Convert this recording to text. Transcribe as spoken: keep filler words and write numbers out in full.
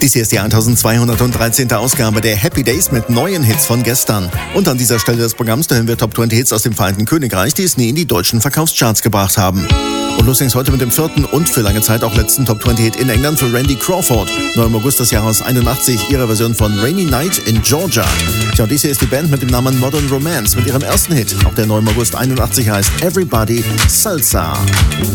Dies hier ist die eintausendzweihundertdreizehnte Ausgabe der Happy Days mit neuen Hits von gestern. Und an dieser Stelle des Programms, da hören wir Top zwanzig Hits aus dem Vereinigten Königreich, die es nie in die deutschen Verkaufscharts gebracht haben. Und los ging's heute mit dem vierten und für lange Zeit auch letzten Top zwanzig Hit in England für Randy Crawford. Neu im August des Jahres einundachtzig, ihre Version von Rainy Night in Georgia. Tja, und dies hier ist die Band mit dem Namen Modern Romance mit ihrem ersten Hit, auch der neu im August einundachtzig heißt Everybody Salsa.